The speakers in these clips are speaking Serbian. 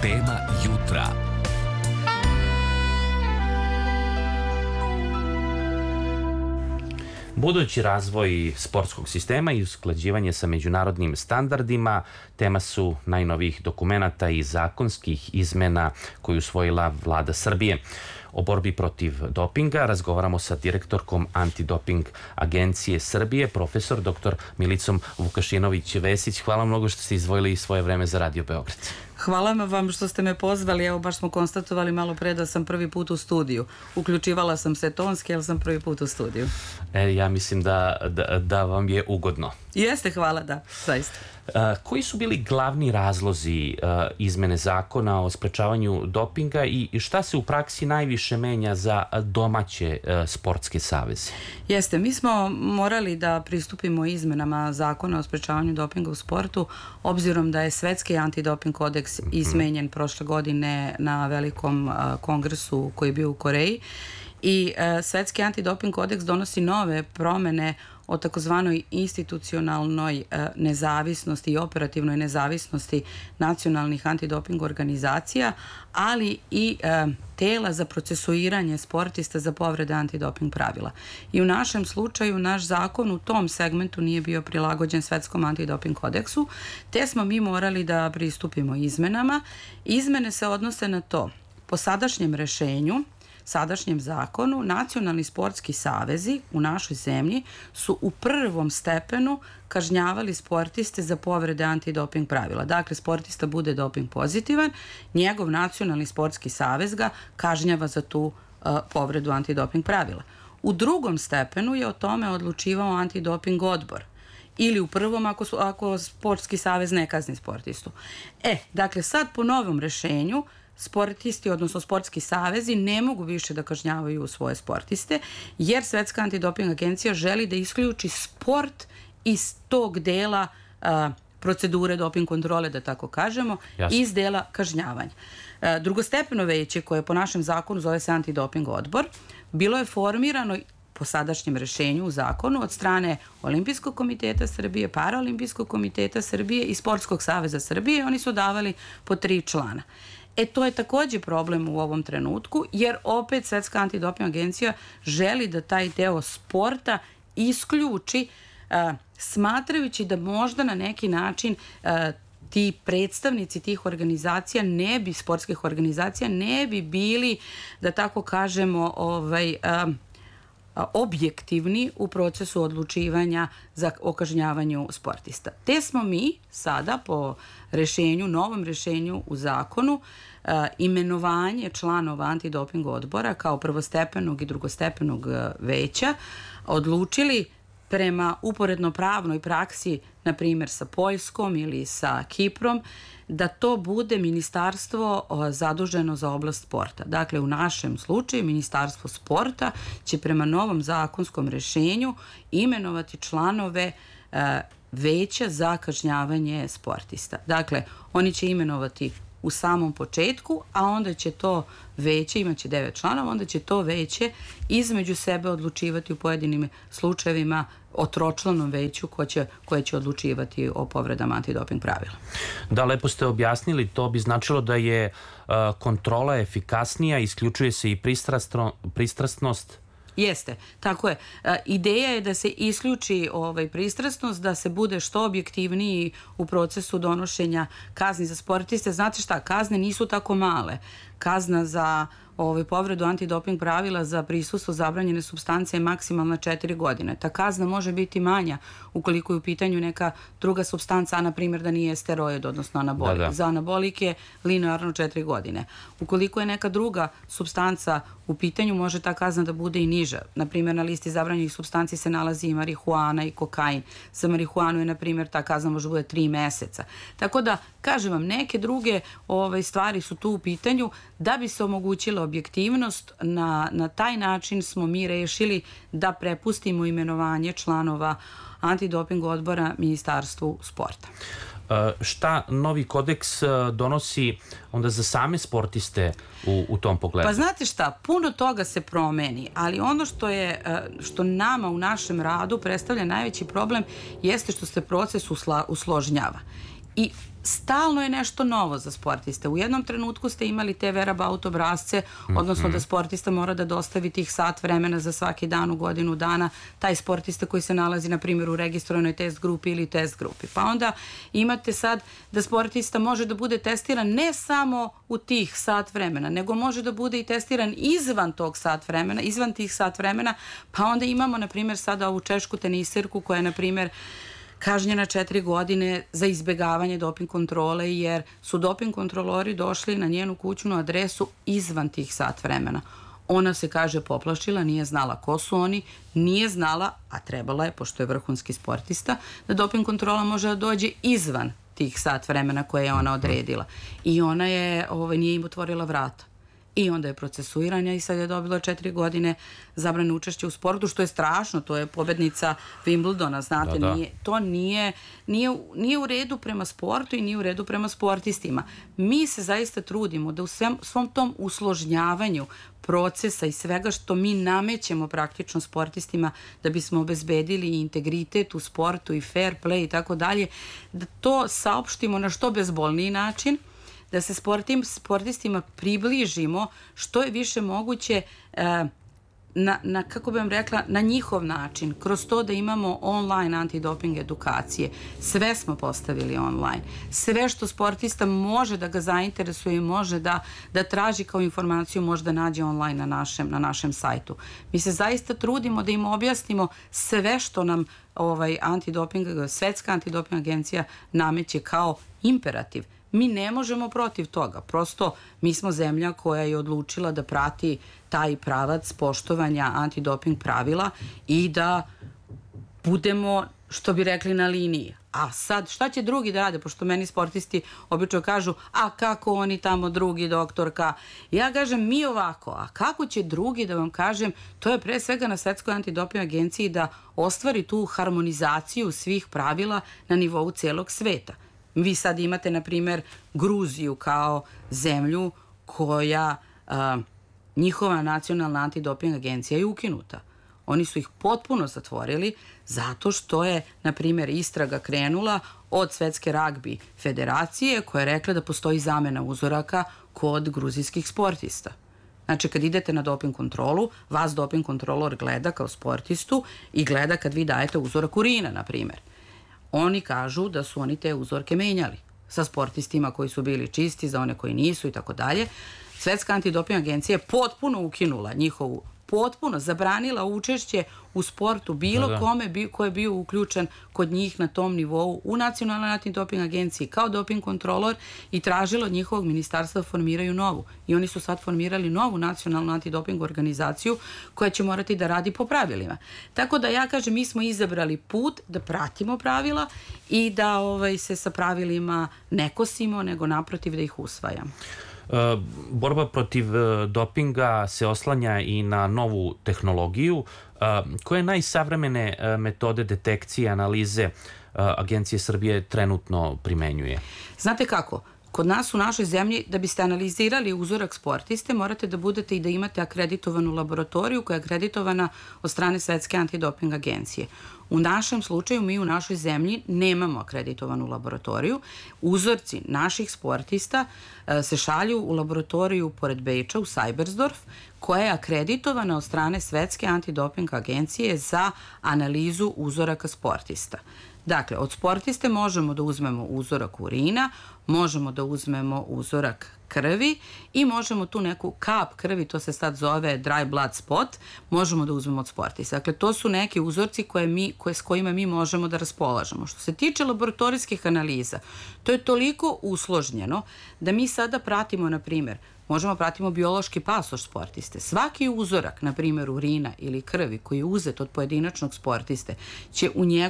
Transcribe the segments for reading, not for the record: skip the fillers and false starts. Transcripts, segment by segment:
Tema jutra. Budući razvoj sportskog sistema i usklađivanje sa međunarodnim standardima tema su najnovijih dokumenata i zakonskih izmena koju usvojila Vlada Srbije. O borbi protiv dopinga razgovaramo sa direktorkom Antidoping agencije Srbije, profesor dr. Milicom Vukašinović-Vesić. Hvala mnogo što ste izdvojili svoje vreme za Radio Beograd. Hvala vam što ste me pozvali. Evo, baš smo konstatovali malo pre da sam prvi put u studiju. Uključivala sam se tonski, ali sam prvi put u studiju. Ja mislim da vam je ugodno. Jeste, hvala, da, zaista. Koji su bili glavni razlozi izmene zakona o sprečavanju dopinga i šta se u praksi najviše menja za domaće sportske saveze? Jeste, mi smo morali da pristupimo izmenama zakona o sprečavanju dopinga u sportu, obzirom da je Svetski antidoping kodeks izmenjen prošle godine na velikom kongresu koji je bio u Koreji. I Svetski antidoping kodeks donosi nove promene o takozvanoj institucionalnoj nezavisnosti i operativnoj nezavisnosti nacionalnih antidoping organizacija, ali i tela za procesuiranje sportista za povrede antidoping pravila. I u našem slučaju, naš zakon u tom segmentu nije bio prilagođen Svetskom antidoping kodeksu, te smo mi morali da pristupimo izmenama. Izmene se odnose na to, po sadašnjem rešenju, sadašnjem zakonu, nacionalni sportski savezi u našoj zemlji su u prvom stepenu kažnjavali sportiste za povrede antidoping pravila. Dakle, sportista bude doping pozitivan, njegov nacionalni sportski savez ga kažnjava za tu povredu antidoping pravila. U drugom stepenu je o tome odlučivao antidoping odbor. Ili u prvom ako sportski savez ne kazni sportistu. Dakle, sad po novom rešenju sportisti, odnosno sportski savezi, ne mogu više da kažnjavaju svoje sportiste, jer Svetska antidoping agencija želi da isključi sport iz tog dela procedure doping kontrole, da tako kažemo, iz dela kažnjavanja. Drugostepeno veće, koje po našem zakonu zove se antidoping odbor, bilo je formirano po sadašnjem rešenju u zakonu od strane Olimpijskog komiteta Srbije, Paraolimpijskog komiteta Srbije i Sportskog saveza Srbije. Oni su davali po 3 člana. To je takođe problem u ovom trenutku, jer opet Svetska antidoping agencija želi da taj deo sporta isključi, smatrajući da možda na neki način ti predstavnici tih organizacija sportskih organizacija ne bi bili, da tako kažemo, objektivni u procesu odlučivanja o kažnjavanju sportista. Te smo mi sada po novom rešenju u zakonu, imenovanje članova antidoping odbora kao prvostepenog i drugostepenog veća odlučili prema uporedno pravnoj praksi, na primjer sa Poljskom ili sa Kiprom, da to bude ministarstvo zaduženo za oblast sporta. Dakle, u našem slučaju Ministarstvo sporta će prema novom zakonskom rešenju imenovati članove veća za kažnjavanje sportista. Dakle, oni će imenovati u samom početku, a onda će to veće, imaće 9 članova, onda će to veće između sebe odlučivati u pojedinim slučajevima o tročlanom veću koje će odlučivati o povredama antidoping pravila. Da, lepo ste objasnili, to bi značilo da je kontrola efikasnija, isključuje se i pristrasnost. Jeste, tako je. Ideja je da se isključi pristrasnost, da se bude što objektivniji u procesu donošenja kazni za sportiste. Znate šta, kazne nisu tako male. Kazna za povredu antidoping pravila za prisustvo zabranjene supstance je maksimalna 4 godine. Ta kazna može biti manja ukoliko je u pitanju neka druga supstanca, a na primjer da nije steroid, odnosno anabolik. Da. Za anabolik je linearno 4 godine. Ukoliko je neka druga supstanca u pitanju, može ta kazna da bude i niža. Na primjer, na listi zabranjenih supstanci se nalazi i marihuana i kokain. Za marihuanu je, na primjer, ta kazna može bude 3 meseca. Tako da, kažem vam, neke druge stvari su tu u pitanju. Da bi se omogućila objektivnost, na taj način smo mi rešili da prepustimo imenovanje članova antidoping odbora Ministarstvu sporta. Šta novi kodeks donosi onda za same sportiste u tom pogledu? Pa znate šta, puno toga se promeni, ali ono što nama u našem radu predstavlja najveći problem jeste što se proces usložnjava. I stalno je nešto novo za sportiste. U jednom trenutku ste imali te whereabout obrasce, odnosno da sportista mora da dostavi tih sat vremena za svaki dan u godinu dana, taj sportista koji se nalazi, na primjer, u registrovanoj test grupi ili test grupi. Pa onda imate sad da sportista može da bude testiran ne samo u tih sat vremena, nego može da bude i testiran izvan tih sat vremena, pa onda imamo, na primjer, sada ovu češku teniserku koja je, na primjer, kažnjena 4 godine za izbegavanje doping kontrole, jer su doping kontrolori došli na njenu kućnu adresu izvan tih sat vremena. Ona se, kaže, poplašila, nije znala ko su oni, nije znala, a trebala je, pošto je vrhunski sportista, da doping kontrola može da dođe izvan tih sat vremena koje je ona odredila. I ona nije im otvorila vrata. I onda je procesuiranja i sad je dobila 4 godine zabrane učešća u sportu, što je strašno, to je pobednica Wimbledona, znate, to nije u redu prema sportu i nije u redu prema sportistima. Mi se zaista trudimo da u svom tom usložnjavanju procesa i svega što mi namećemo praktično sportistima da bismo obezbedili integritet u sportu i fair play i tako dalje, da to saopštimo na što bezbolniji način, da se sportistima približimo što je više moguće kako bih vam rekla, na njihov način, kroz to da imamo online antidoping edukacije. Sve smo postavili online. Sve što sportista može da ga zainteresuje i može da traži kao informaciju, može da nađe online na našem sajtu. Mi se zaista trudimo da im objasnimo sve što nam Svetska antidoping agencija nameće kao imperativ. Mi ne možemo protiv toga. Prosto mi smo zemlja koja je odlučila da prati taj pravac poštovanja antidoping pravila i da budemo, što bi rekli, na liniji. A sad, šta će drugi da rade? Pošto meni sportisti obično kažu, a kako oni tamo drugi, doktorka? Ja kažem, mi ovako, a kako će drugi da vam kažem? To je pre svega na Svetskoj antidoping agenciji da ostvari tu harmonizaciju svih pravila na nivou celog sveta. Vi sad imate, na primjer, Gruziju kao zemlju koja njihova nacionalna antidoping agencija je ukinuta. Oni su ih potpuno zatvorili zato što je, na primjer, istraga krenula od Svetske ragbi federacije koja je rekla da postoji zamena uzoraka kod gruzijskih sportista. Znači, kad idete na doping kontrolu, vas doping kontrolor gleda kao sportistu i gleda kad vi dajete uzorak urina, na primjer. Oni kažu da su oni te uzorke menjali sa sportistima koji su bili čisti, za one koji nisu i tako dalje. Svetska antidoping agencija je potpuno ukinula njihovu, potpuno zabranila učešće u sportu bilo kome ko je bio uključen kod njih na tom nivou u Nacionalnoj antidoping agenciji kao doping kontrolor i tražila od njihovog ministarstva da formiraju novu. I oni su sad formirali novu Nacionalnu antidoping organizaciju koja će morati da radi po pravilima. Tako da ja kažem, mi smo izabrali put da pratimo pravila i da se sa pravilima ne kosimo, nego naprotiv da ih usvajamo. Borba protiv dopinga se oslanja i na novu tehnologiju. Koje najsavremene metode detekcije, analize Agencije Srbije trenutno primenjuje? Znate kako? Kod nas u našoj zemlji, da biste analizirali uzorak sportiste, morate da budete i da imate akreditovanu laboratoriju koja je akreditovana od strane Svetske antidoping agencije. U našem slučaju, mi u našoj zemlji nemamo akreditovanu laboratoriju. Uzorci naših sportista se šalju u laboratoriju pored Beča, u Sajbersdorf, koja je akreditovana od strane Svetske antidoping agencije za analizu uzoraka sportista. Dakle, od sportiste možemo da uzmemo uzorak urina, možemo da uzmemo uzorak krvi i možemo tu neku kap krvi, to se sad zove dry blood spot, možemo da uzmemo od sportista. Dakle, to su neki uzorci s kojima mi možemo da raspolažemo. Što se tiče laboratorijskih analiza, to je toliko usložnjeno da mi sada pratimo, na primjer, možemo pratimo biološki pasoš sportiste. Svaki uzorak, na primjer urina ili krvi koji je uzet od pojedinačnog sportiste, će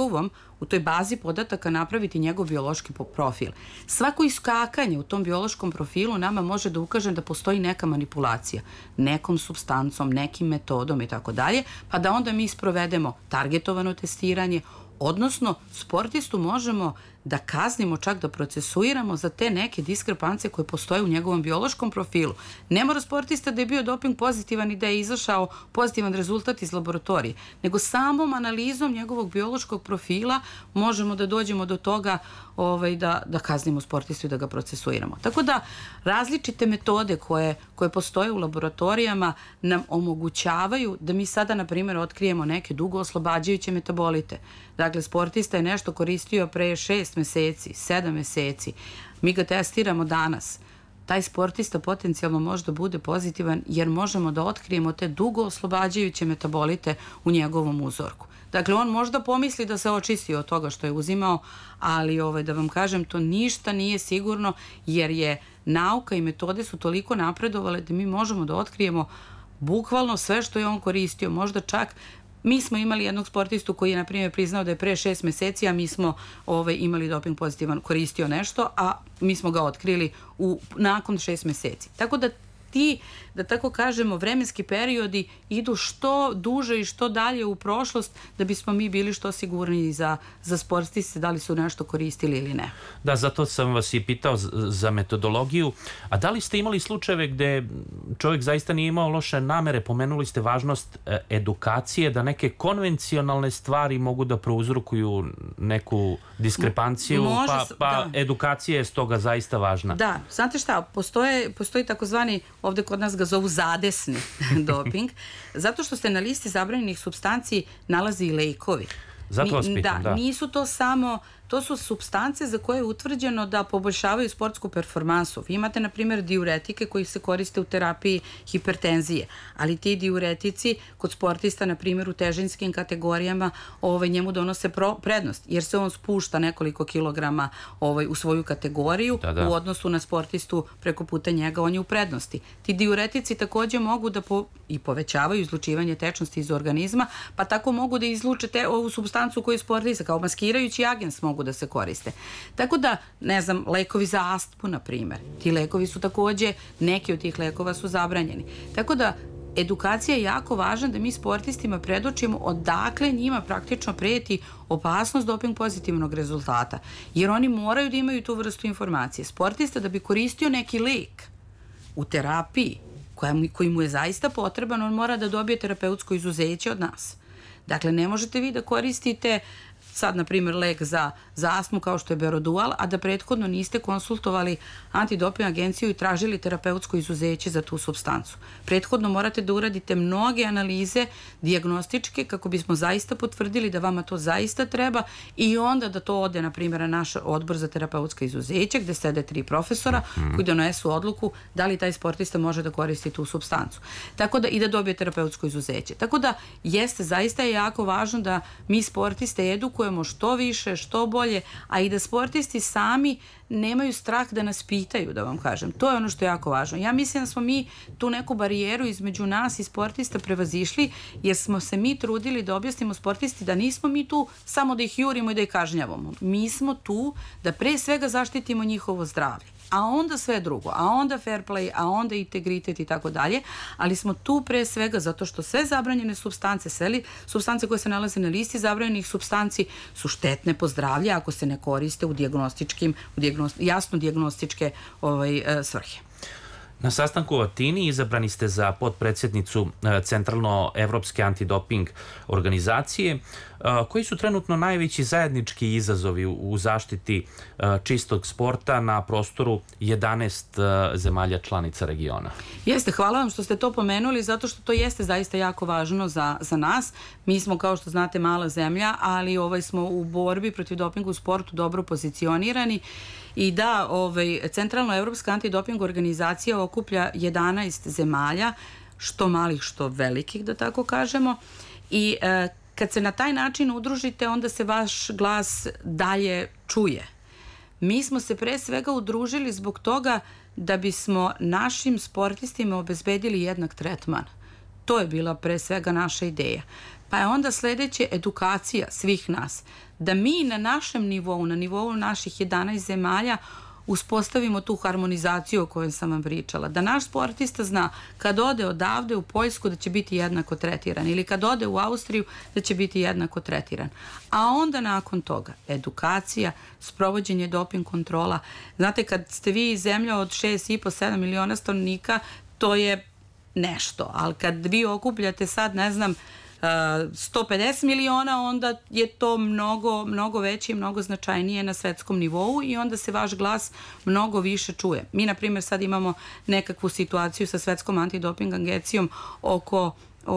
u toj bazi podataka napraviti njegov biološki profil. Svako iskakanje u tom biološkom profilu nama može da ukaže da postoji neka manipulacija nekom supstancom, nekim metodom i tako dalje, pa da onda mi sprovedemo targetovano testiranje, odnosno sportistu možemo da kaznimo, čak da procesuiramo za te neke diskrepance koje postoje u njegovom biološkom profilu. Ne mora sportista da je bio doping pozitivan i da je izašao pozitivan rezultat iz laboratorije, nego samom analizom njegovog biološkog profila možemo da dođemo do toga da kaznimo sportistu i da ga procesuiramo. Tako da različite metode koje postoje u laboratorijama nam omogućavaju da mi sada, na primjer, otkrijemo neke dugo oslobađajuće metabolite. Dakle, sportista je nešto koristio pre 6 meseci, 7 meseci. Mi ga testiramo danas. Taj sportista potencijalno može da bude pozitivan jer možemo da otkrijemo te dugo oslobađajuće metabolite u njegovom uzorku. Dakle, on možda pomisli da se očistio od toga što je uzimao, ali da vam kažem, to ništa nije sigurno jer je nauka i metode su toliko napredovale da mi možemo da otkrijemo bukvalno sve što je on koristio. Možda čak mi smo imali jednog sportistu koji je, na primjer, priznao da je pre 6 meseci, a mi smo imali doping pozitivan, koristio nešto, a mi smo ga otkrili nakon 6 meseci. Tako da da tako kažemo, vremenski periodi idu što duže i što dalje u prošlost da bismo mi bili što sigurniji za sportiste da li su nešto koristili ili ne. Da, zato sam vas i pitao za metodologiju. A da li ste imali slučajeve gde čovjek zaista nije imao loše namere? Pomenuli ste važnost edukacije, da neke konvencionalne stvari mogu da prouzrokuju neku diskrepanciju, pa edukacija je stoga zaista važna. Da, znate šta, postoji takozvani, ovde kod nas ga zovu zadesni doping, zato što se na listi zabranjenih supstanci nalaze i lekovi. Zato vas pitam, da. Nisu to samo, to su supstance za koje je utvrđeno da poboljšavaju sportsku performansu. Vi imate, na primjer, diuretike koji se koriste u terapiji hipertenzije, ali ti diuretici kod sportista, na primjer, u težinskim kategorijama njemu donose prednost, jer se on spušta nekoliko kilograma u svoju kategoriju, u odnosu na sportistu preko puta njega, on je u prednosti. Ti diuretici takođe mogu da i povećavaju izlučivanje tečnosti iz organizma, pa tako mogu da izluče ovu supstancu koju je sportista, kao maskirajući agens mogu da se koriste. Tako da, ne znam, lekovi za astmu, na primjer. Ti lekovi su takođe, neki od tih lekova su zabranjeni. Tako da, edukacija je jako važna da mi sportistima predočimo odakle njima praktično preti opasnost doping pozitivnog rezultata. Jer oni moraju da imaju tu vrstu informacije. Sportista da bi koristio neki lek u terapiji koji mu je zaista potreban, on mora da dobije terapeutsko izuzeće od nas. Dakle, ne možete vi da koristite sad, na primjer, lek za astmu kao što je Berodual, a da prethodno niste konsultovali antidoping agenciju i tražili terapeutsko izuzeće za tu supstancu. Prethodno morate da uradite mnoge analize dijagnostičke kako bismo zaista potvrdili da vama to zaista treba i onda da to ode, na primjer, na naš odbor za terapeutska izuzeća gde sede 3 profesora koji donesu odluku da li taj sportista može da koristi tu supstancu. Tako da i da dobije terapeutsko izuzeće. Tako da jeste zaista jako važno da mi sportiste edukujemo što više, što bolje, a i da sportisti sami nemaju strah da nas pitaju, da vam kažem. To je ono što je jako važno. Ja mislim da smo mi tu neku barijeru između nas i sportista prevazišli, jer smo se mi trudili da objasnimo sportisti da nismo mi tu samo da ih jurimo i da ih kažnjavamo. Mi smo tu da pre svega zaštitimo njihovo zdravlje, a onda sve drugo, a onda fair play, a onda integritet i tako dalje, ali smo tu pre svega zato što sve zabranjene supstance, sve supstance koje se nalaze na listi zabranjenih supstanci su štetne po zdravlje ako se ne koriste u jasno dijagnostičke svrhe. Na sastanku u Atini izabrani ste za potpredsjednicu Centralno-evropske antidoping organizacije. Koji su trenutno najveći zajednički izazovi u zaštiti čistog sporta na prostoru 11 zemalja članica regiona? Jeste, hvala vam što ste to pomenuli, zato što to jeste zaista jako važno za nas. Mi smo, kao što znate, mala zemlja, ali smo u borbi protiv dopinga u sportu dobro pozicionirani. I da, Centralno-evropska antidoping organizacija okuplja 11 zemalja, što malih, što velikih, da tako kažemo. I kad se na taj način udružite, onda se vaš glas dalje čuje. Mi smo se pre svega udružili zbog toga da bismo našim sportistima obezbedili jednak tretman. To je bila pre svega naša ideja. Pa je onda sledeće edukacija svih nas. Da mi na našem nivou, na nivou naših 11 zemalja, uspostavimo tu harmonizaciju o kojoj sam vam pričala. Da naš sportista zna kad ode odavde u Poljsku da će biti jednako tretiran ili kad ode u Austriju da će biti jednako tretiran. A onda nakon toga edukacija, sprovođenje doping kontrola. Znate, kad ste vi zemlja od 6,5-7 miliona stanovnika, to je nešto, ali kad vi okupljate sad, ne znam, 150 miliona, onda je to mnogo veće i mnogo značajnije na svetskom nivou i onda se vaš glas mnogo više čuje. Mi, na primjer, sad imamo nekakvu situaciju sa Svetskom antidoping agencijom oko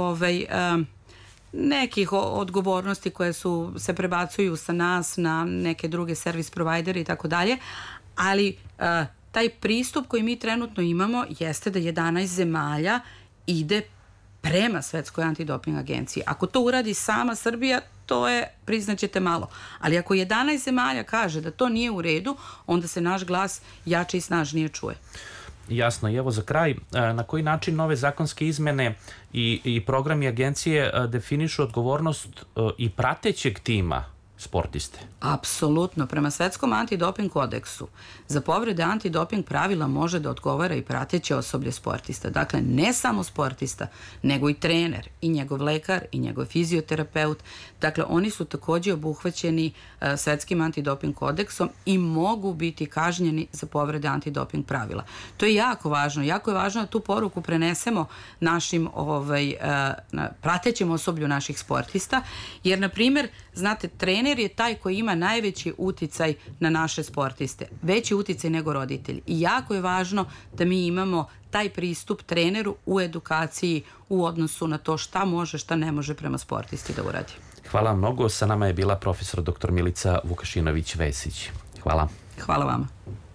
nekih odgovornosti koje se prebacuju sa nas na neke druge servis provajdere i tako dalje, ali taj pristup koji mi trenutno imamo jeste da 11 zemalja ide prema Svetskoj antidoping agenciji. Ako to uradi sama Srbija, to je, priznaćete, malo. Ali ako 11 zemalja kaže da to nije u redu, onda se naš glas jače i snažnije čuje. Jasno. I evo za kraj, na koji način nove zakonske izmene i programi agencije definišu odgovornost i pratećeg tima sportiste? Apsolutno. Prema Svetskom antidoping kodeksu za povrede antidoping pravila može da odgovara i prateće osoblje sportista. Dakle, ne samo sportista, nego i trener, i njegov lekar, i njegov fizioterapeut. Dakle, oni su takođe obuhvaćeni Svetskim antidoping kodeksom i mogu biti kažnjeni za povrede antidoping pravila. To je jako važno. Jako je važno da tu poruku prenesemo našim pratećem osoblju naših sportista, jer, na primjer, znate, trener je taj koji ima najveći uticaj na naše sportiste. Veći uticaj nego roditelj. I jako je važno da mi imamo taj pristup treneru u edukaciji u odnosu na to šta može, šta ne može prema sportisti da uradi. Hvala vam mnogo. Sa nama je bila profesor dr. Milica Vukašinović-Vesić. Hvala. Hvala vama.